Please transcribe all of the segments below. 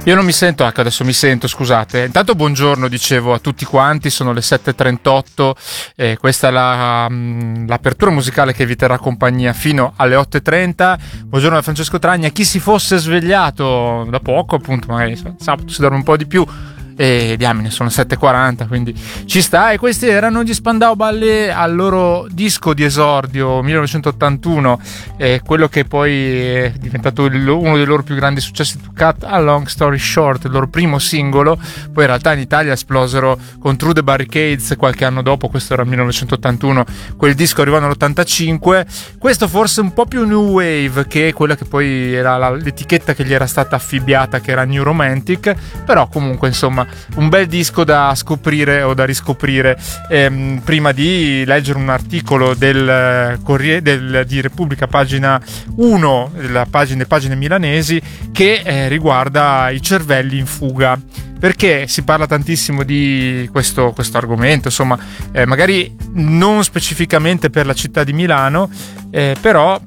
Io non mi sento, ecco adesso mi sento, scusate. Intanto buongiorno, dicevo a tutti quanti, sono le 7.38, questa è l'apertura musicale che vi terrà compagnia fino alle 8.30. Buongiorno da Francesco Tragna. Chi si fosse svegliato da poco, appunto, magari sabato si dorme un po' di più, e diamine, sono 7.40, quindi ci sta. E questi erano gli Spandau Ballet al loro disco di esordio 1981, quello che poi è diventato uno dei loro più grandi successi, To Cut a Long Story Short, il loro primo singolo. Poi in realtà in Italia esplosero con Through the Barricades qualche anno dopo, questo era il 1981, quel disco arrivò nell'85. Questo forse un po' più new wave, che è quella che poi era l'etichetta che gli era stata affibbiata, che era New Romantic, però comunque insomma un bel disco da scoprire o da riscoprire. Prima di leggere un articolo del Corriere di Repubblica, pagina 1, le pagine milanesi, che riguarda i cervelli in fuga, perché si parla tantissimo di questo argomento, insomma, magari non specificamente per la città di Milano, però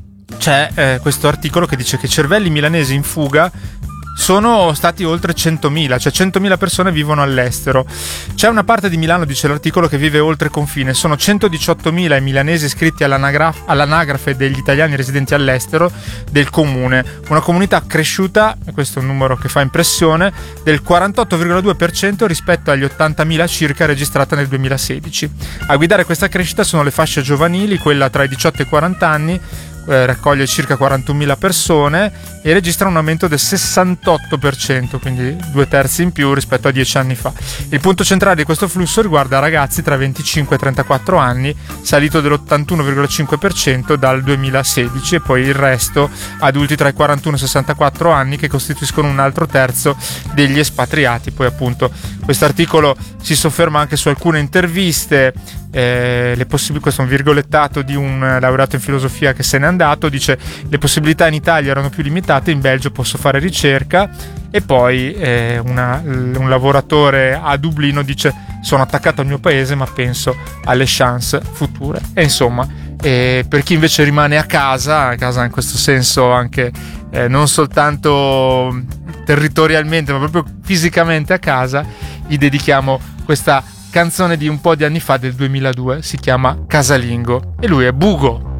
c'è questo articolo che dice che i cervelli milanesi in fuga sono stati oltre 100.000, cioè 100.000 persone vivono all'estero. C'è una parte di Milano, dice l'articolo, che vive oltre confine. Sono 118.000 i milanesi iscritti all'anagrafe degli italiani residenti all'estero del comune, una comunità cresciuta, questo è un numero che fa impressione, del 48,2% rispetto agli 80.000 circa registrata nel 2016. A guidare questa crescita sono le fasce giovanili, quella tra i 18 e i 40 anni, raccoglie circa 41.000 persone e registra un aumento del 68%, quindi 2/3 in più rispetto a 10 anni fa. Il punto centrale di questo flusso riguarda ragazzi tra 25 e 34 anni, salito dell'81,5% dal 2016, e poi il resto adulti tra i 41 e i 64 anni, che costituiscono un altro terzo degli espatriati. Poi appunto questo articolo si sofferma anche su alcune interviste, questo è un virgolettato di un laureato in filosofia che se n'è andato, dice: le possibilità in Italia erano più limitate, in Belgio posso fare ricerca. E poi un lavoratore a Dublino dice: sono attaccato al mio paese ma penso alle chance future. E insomma, per chi invece rimane a casa in questo senso anche non soltanto territorialmente ma proprio fisicamente a casa, gli dedichiamo questa canzone di un po' di anni fa, del 2002, si chiama Casalingo, e lui è Bugo.